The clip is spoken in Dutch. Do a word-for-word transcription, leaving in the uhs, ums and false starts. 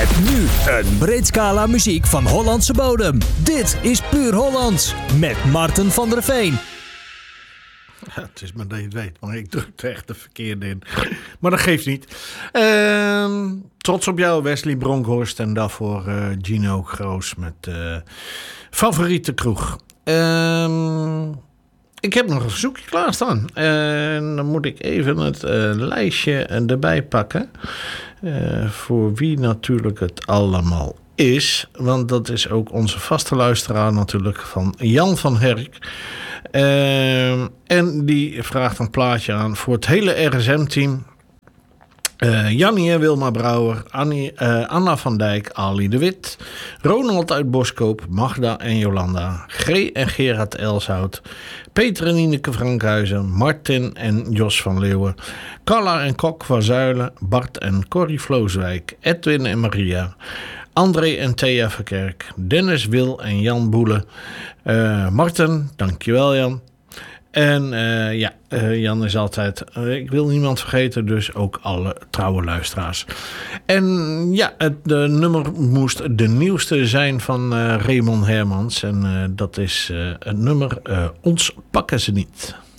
Nu een breed scala muziek van Hollandse bodem. Dit is Puur Hollands met Marten van der Veen. Ja, het is maar dat je het weet, maar ik drukte echt de verkeerde in. Maar dat geeft niet. Uh, trots op jou, Wesley Bronkhorst. En daarvoor uh, Gino Groos met uh, Favoriete Kroeg. Uh, ik heb nog een verzoekje klaarstaan. En uh, dan moet ik even het uh, lijstje erbij pakken. Uh, voor wie natuurlijk het allemaal is. Want dat is ook onze vaste luisteraar natuurlijk van Jan van Herk. Uh, en die vraagt een plaatje aan voor het hele R S M-team. Uh, Jannie en Wilma Brouwer, Annie, uh, Anna van Dijk, Ali de Wit, Ronald uit Boskoop, Magda en Jolanda, G en Gerard Elshout, Peter en Ineke Frankhuizen, Martin en Jos van Leeuwen, Carla en Kok van Zuilen, Bart en Corrie Vlooswijk, Edwin en Maria, André en Thea Verkerk, Dennis, Wil en Jan Boele, uh, Marten, dankjewel Jan. En uh, ja, uh, Jan is altijd, uh, ik wil niemand vergeten, dus ook alle trouwe luisteraars. En ja, het de nummer moest de nieuwste zijn van uh, Raymond Hermans. En uh, dat is uh, het nummer uh, Ons pakken ze niet.